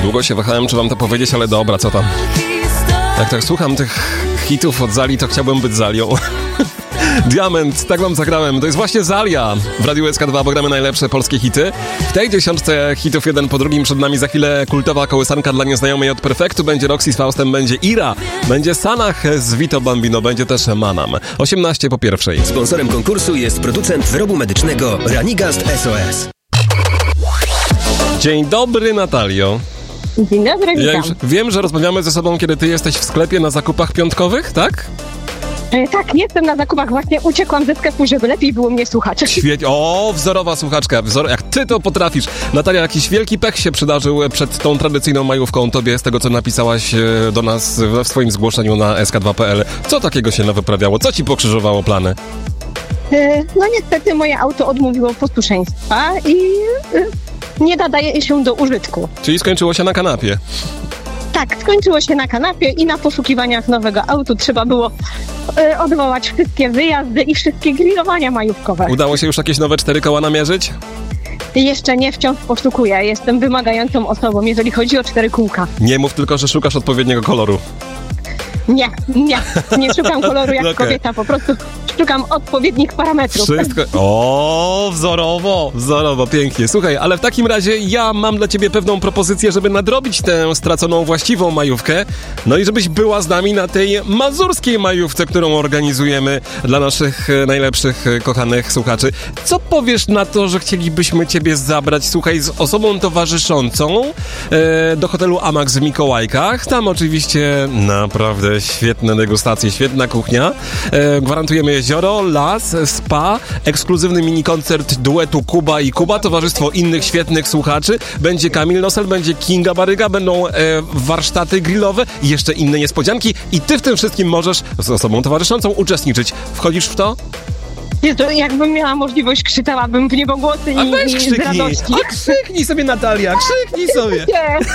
Długo się wahałem, czy wam to powiedzieć, ale dobra, co tam. Jak tak słucham tych hitów od Zali, to chciałbym być Zalią. Diament, tak wam zagrałem. To jest właśnie Zalia w Radiu SK2, bo gramy najlepsze polskie hity. W tej dziesiątce hitów jeden po drugim przed nami za chwilę kultowa kołysanka dla nieznajomej od Perfektu. Będzie Roxy z Faustem, będzie Ira, będzie Sanach z Vito Bambino, będzie też Manam. 18 po pierwszej. Sponsorem konkursu jest producent wyrobu medycznego Ranigast SOS. Dzień dobry, Natalio. Dzień dobry, witam. Ja już wiem, że rozmawiamy ze sobą, kiedy ty jesteś w sklepie na zakupach piątkowych, tak? Tak, jestem na zakupach, właśnie uciekłam ze sklepu, żeby lepiej było mnie słuchać. O, wzorowa słuchaczka, jak ty to potrafisz. Natalia, jakiś wielki pech się przydarzył przed tą tradycyjną majówką tobie, z tego co napisałaś do nas w swoim zgłoszeniu na sk2.pl. Co takiego się wyprawiało? Co ci pokrzyżowało plany? No niestety moje auto odmówiło posłuszeństwa i nie nadaje się do użytku. Czyli skończyło się na kanapie. Tak, skończyło się na kanapie i na poszukiwaniach nowego autu trzeba było odwołać wszystkie wyjazdy i wszystkie grillowania majówkowe. Udało się już jakieś nowe 4 koła namierzyć? Jeszcze nie, wciąż poszukuję. Jestem wymagającą osobą, jeżeli chodzi o 4 kółka. Nie mów tylko, że szukasz odpowiedniego koloru. Nie szukam koloru jak kobieta, po prostu szukam odpowiednich parametrów. Wszystko. O, wzorowo, pięknie. Słuchaj, ale w takim razie ja mam dla ciebie pewną propozycję, żeby nadrobić tę straconą właściwą majówkę, no i żebyś była z nami na tej mazurskiej majówce, którą organizujemy dla naszych najlepszych, kochanych słuchaczy. Co powiesz na to, że chcielibyśmy ciebie zabrać, słuchaj, z osobą towarzyszącą do hotelu Amax w Mikołajkach? Tam oczywiście naprawdę świetne degustacje, świetna kuchnia. Gwarantujemy jezioro, las, spa, ekskluzywny minikoncert duetu Kuba i Kuba, towarzystwo innych świetnych słuchaczy. Będzie Kamil Nosel, będzie Kinga Baryga, będą warsztaty grillowe i jeszcze inne niespodzianki. I ty w tym wszystkim możesz z osobą towarzyszącą uczestniczyć. Wchodzisz w to? Jezu, jakbym miała możliwość, krzyczałabym w niebogłosy i z radości. A krzyknij sobie, Natalia, krzyknij sobie.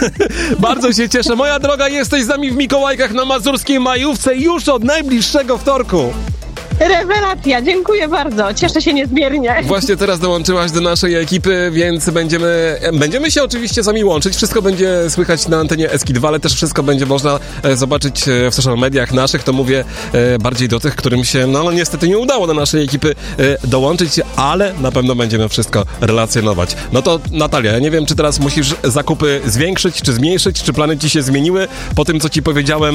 Bardzo się cieszę. Moja droga, jesteś z nami w Mikołajkach na mazurskiej majówce już od najbliższego wtorku. Rewelacja, dziękuję bardzo, cieszę się niezmiernie. Właśnie teraz dołączyłaś do naszej ekipy, więc będziemy się oczywiście z wami łączyć. Wszystko będzie słychać na antenie SK2, ale też wszystko będzie można zobaczyć w social mediach naszych. To mówię bardziej do tych, którym się niestety nie udało do naszej ekipy dołączyć, ale na pewno będziemy wszystko relacjonować. No to Natalia, ja nie wiem, czy teraz musisz zakupy zwiększyć, czy zmniejszyć, czy plany ci się zmieniły po tym, co ci powiedziałem.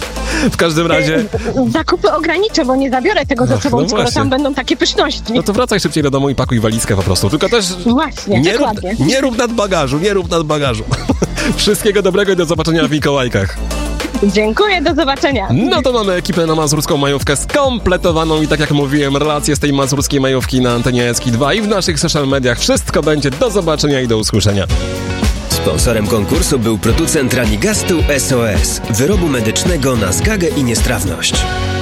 W każdym razie... Zakupy ograniczę, bo nie zabiorę tego ze sobą, skoro tam będą takie pyszności. No to wracaj szybciej do domu i pakuj walizkę po prostu. Tylko też właśnie, dokładnie. Nie rób nadbagażu. Wszystkiego dobrego i do zobaczenia w Mikołajkach. Dziękuję, do zobaczenia. No to mamy ekipę na mazurską majówkę skompletowaną i tak jak mówiłem, relacje z tej mazurskiej majówki na antenie SK2 i w naszych social mediach. Wszystko będzie do zobaczenia i do usłyszenia. Sponsorem konkursu był producent Ranigastu SOS, wyrobu medycznego na zgagę i niestrawność.